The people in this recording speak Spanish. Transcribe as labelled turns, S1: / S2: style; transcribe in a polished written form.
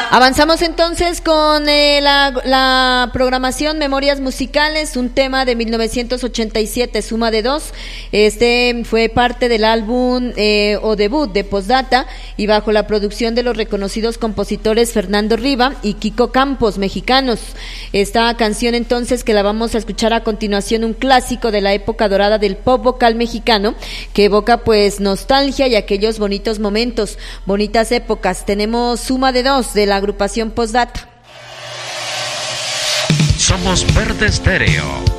S1: Avanzamos entonces con la programación Memorias Musicales, un tema de 1987, Suma de Dos. Este fue parte del álbum o debut de Postdata y bajo la producción de los reconocidos compositores Fernando Riva y Kiko Campos, mexicanos. Esta canción entonces, que la vamos a escuchar a continuación, un clásico de la época dorada del pop vocal mexicano, que evoca pues nostalgia y aquellos bonitos momentos, bonitas épocas. Tenemos Suma de Dos de la agrupación Postdata.
S2: Somos Verde Estéreo.